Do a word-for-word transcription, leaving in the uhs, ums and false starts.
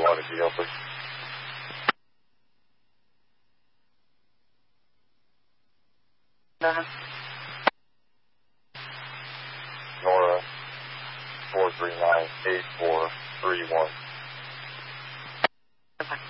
one is Neil, please. Uh-huh. Nora, four three nine eight four three one. Okay.